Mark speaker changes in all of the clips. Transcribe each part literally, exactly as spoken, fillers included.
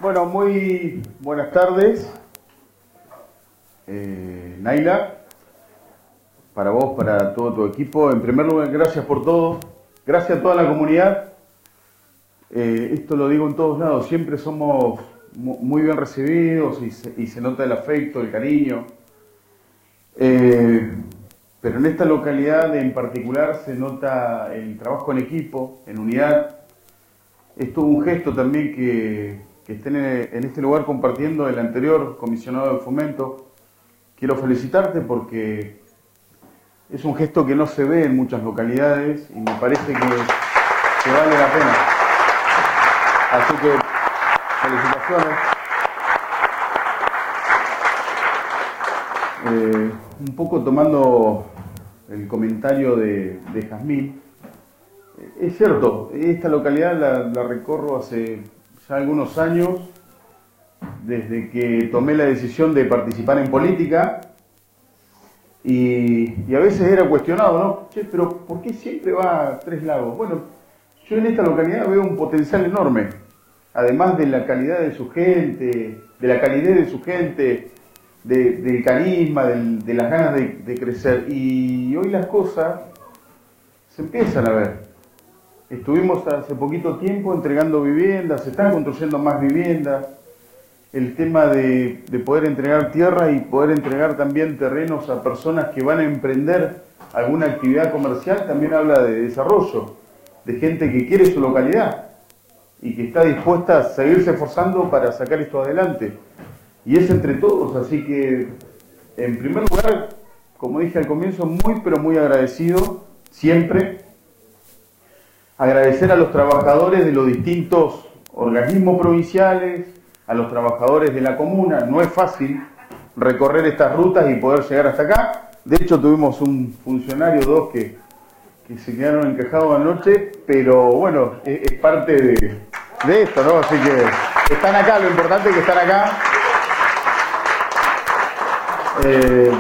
Speaker 1: Bueno, muy buenas tardes, eh, Naila, para vos, para todo tu equipo. En primer lugar, gracias por todo, gracias a toda la comunidad. Eh, esto lo digo en todos lados, siempre somos muy bien recibidos y se, y se nota el afecto, el cariño. Eh, pero en esta localidad en particular se nota el trabajo en equipo, en unidad. Es todo un gesto también que... que estén en este lugar compartiendo el anterior comisionado de fomento. Quiero felicitarte porque es un gesto que no se ve en muchas localidades y me parece que, que vale la pena. Así que felicitaciones. Eh, un poco tomando el comentario de, de Jazmín, es cierto, esta localidad la, la recorro hace ya algunos años, desde que tomé la decisión de participar en política, y, y a veces era cuestionado, ¿no? Che, pero ¿por qué siempre va a Tres Lagos? Bueno, yo en esta localidad veo un potencial enorme, además de la calidad de su gente, de la calidez de su gente, de, del carisma, del, de las ganas de, de crecer, y hoy las cosas se empiezan a ver. Estuvimos hace poquito tiempo entregando viviendas, se están construyendo más viviendas. El tema de, de poder entregar tierra y poder entregar también terrenos a personas que van a emprender alguna actividad comercial también habla de desarrollo, de gente que quiere su localidad y que está dispuesta a seguirse esforzando para sacar esto adelante. Y es entre todos, así que en primer lugar, como dije al comienzo, muy pero muy agradecido siempre. Agradecer a los trabajadores de los distintos organismos provinciales, a los trabajadores de la comuna. No es fácil recorrer estas rutas y poder llegar hasta acá. De hecho, tuvimos un funcionario, dos, que, que se quedaron encajados anoche, pero bueno, es, es parte de, de esto, ¿no? Así que están acá, lo importante es que están acá. Eh,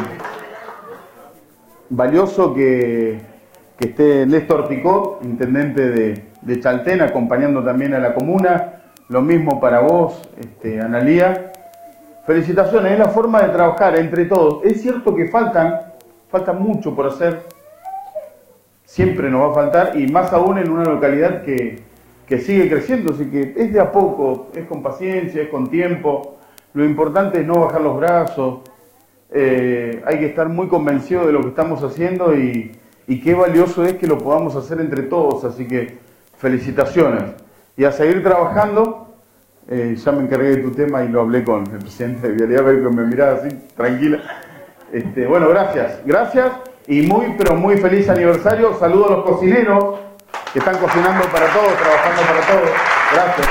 Speaker 1: valioso que... que esté Néstor Ticó, intendente de, de Chaltén, acompañando también a la comuna. Lo mismo para vos, este, Analía. Felicitaciones, es la forma de trabajar entre todos. Es cierto que faltan, falta mucho por hacer, siempre nos va a faltar, y más aún en una localidad que, que sigue creciendo, así que es de a poco, es con paciencia, es con tiempo. Lo importante es no bajar los brazos, eh, hay que estar muy convencido de lo que estamos haciendo y Y qué valioso es que lo podamos hacer entre todos, así que felicitaciones. Y a seguir trabajando, eh, ya me encargué de tu tema y lo hablé con el presidente de Vialidad, que me miraba así, tranquila. Este, bueno, gracias, gracias y muy, pero muy feliz aniversario. Saludo a los cocineros que están cocinando para todos, trabajando para todos. Gracias.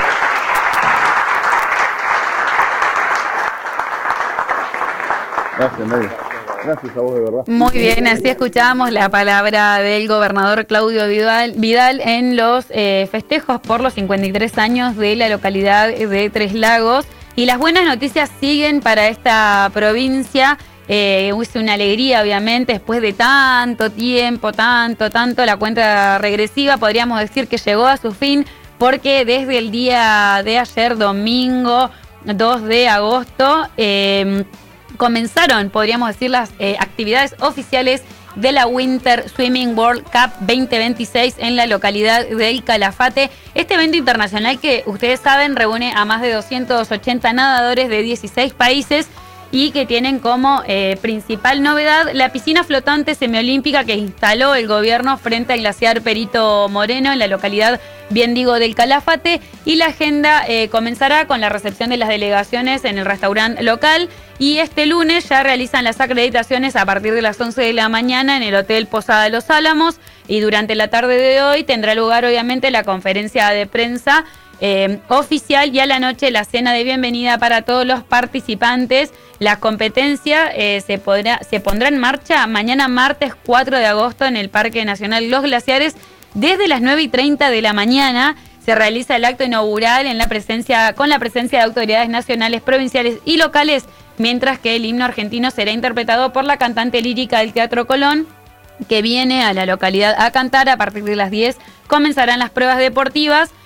Speaker 1: Gracias, Nadia. Gracias a vos, de verdad.
Speaker 2: Muy bien, así escuchábamos la palabra del gobernador Claudio Vidal, Vidal en los eh, festejos por los cincuenta y tres años de la localidad de Tres Lagos. Y las buenas noticias siguen para esta provincia. Eh, es una alegría, obviamente, después de tanto tiempo, tanto, tanto, la cuenta regresiva, podríamos decir que llegó a su fin, porque desde el día de ayer, domingo dos de agosto, eh, comenzaron, podríamos decir, las eh, actividades oficiales de la Winter Swimming World Cup veinte veintiséis en la localidad del Calafate. Este evento internacional que ustedes saben reúne a más de doscientos ochenta nadadores de dieciséis países y que tienen como eh, principal novedad la piscina flotante semiolímpica que instaló el gobierno frente al glaciar Perito Moreno en la localidad, bien digo, del Calafate. Y la agenda eh, comenzará con la recepción de las delegaciones en el restaurante local. Y este lunes ya realizan las acreditaciones a partir de las once de la mañana en el Hotel Posada Los Álamos. Y durante la tarde de hoy tendrá lugar, obviamente, la conferencia de prensa eh, oficial y a la noche la cena de bienvenida para todos los participantes. La competencia eh, se, podrá, se pondrá en marcha mañana martes cuatro de agosto en el Parque Nacional Los Glaciares desde las nueve y treinta de la mañana. Se realiza el acto inaugural en la presencia, con la presencia de autoridades nacionales, provinciales y locales, mientras que el himno argentino será interpretado por la cantante lírica del Teatro Colón, que viene a la localidad a cantar. A partir de las diez comenzarán las pruebas deportivas.